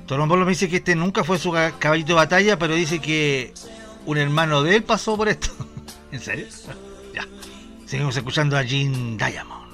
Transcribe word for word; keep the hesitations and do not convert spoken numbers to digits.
Torombolo me dice que este nunca fue su caballito de batalla, pero dice que un hermano de él pasó por esto. ¿En serio? Ya. Seguimos escuchando a Jean Diamond.